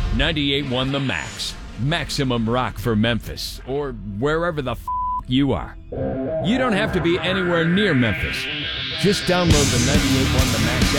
98.1 The Max. Maximum rock for Memphis, or wherever the you are. You don't have to be anywhere near Memphis. Just download the 98.1 The Max